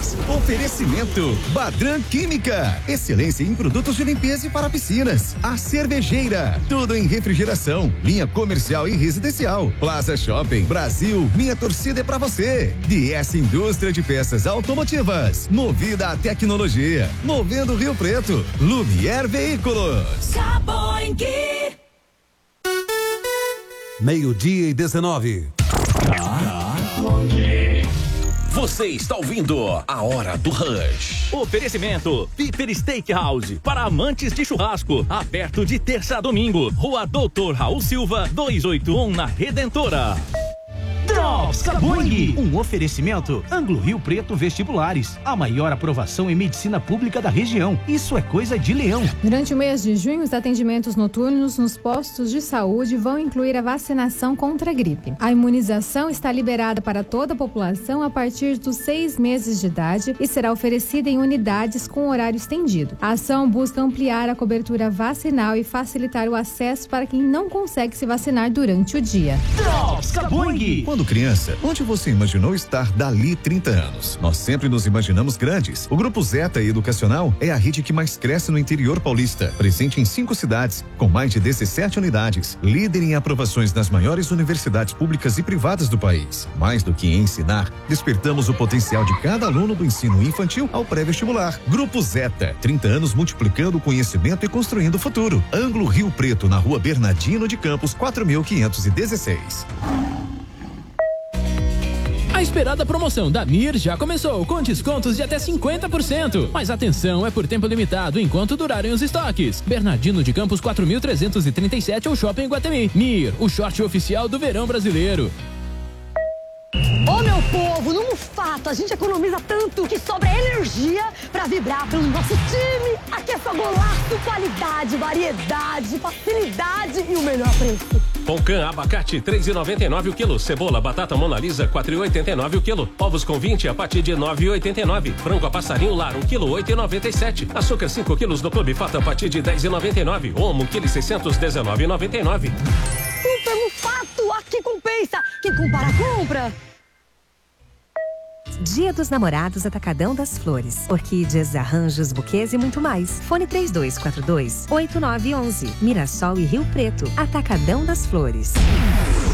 Flores. Oferecimento Badran Química. Excelência em produtos de limpeza e para piscinas. A Cervejeira. Tudo em refrigeração. Linha comercial e residencial. Plaza Shopping Brasil. Minha torcida é pra você. DS Indústria de Peças Automotivas. Movida à tecnologia. Movendo Rio Preto. Lumière Veículos. Meio-dia e 19. Você está ouvindo a Hora do Rush. Oferecimento Piper Steakhouse, para amantes de churrasco, aberto de terça a domingo. Rua Doutor Raul Silva, 281, na Redentora. Drops Boing, um oferecimento Anglo Rio Preto Vestibulares, a maior aprovação em medicina pública da região. Isso é coisa de leão. Durante o mês de junho, os atendimentos noturnos nos postos de saúde vão incluir a vacinação contra a gripe. A imunização está liberada para toda a população a partir dos 6 meses de idade e será oferecida em unidades com horário estendido. A ação busca ampliar a cobertura vacinal e facilitar o acesso para quem não consegue se vacinar durante o dia. Drops Boing. Quando criança, onde você imaginou estar dali 30 anos? Nós sempre nos imaginamos grandes. O Grupo Zeta Educacional é a rede que mais cresce no interior paulista, presente em 5 cidades, com mais de 17 unidades, líder em aprovações nas maiores universidades públicas e privadas do país. Mais do que ensinar, despertamos o potencial de cada aluno do ensino infantil ao pré-vestibular. Grupo Zeta, 30 anos multiplicando o conhecimento e construindo o futuro. Anglo Rio Preto, na Rua Bernardino de Campos, 4516. A esperada promoção da Mir já começou, com descontos de até 50%. Mas atenção, é por tempo limitado, enquanto durarem os estoques. Bernardino de Campos 4337 ou Shopping Guatemi. Mir, o short oficial do verão brasileiro. Ô meu povo, no Mufato a gente economiza tanto que sobra energia pra vibrar pelo nosso time. Aqui é só golaço, qualidade, variedade, facilidade e o melhor preço. Pão-can, abacate, 3,99 o quilo. Cebola, batata Mona Lisa, 4,89 o quilo. Ovos com 20 a partir de 9,89. Frango a passarinho lar, 1 quilo, 8,97. Açúcar 5 quilos do Clube Fata a partir de 10,99. Omo, 1 quilo e 600, 19,99. Super Mufato, aqui compensa. Quem compara, compra. Dia dos Namorados, Atacadão das Flores. Orquídeas, arranjos, buquês e muito mais. Fone 3242-8911. Mirassol e Rio Preto. Atacadão das Flores.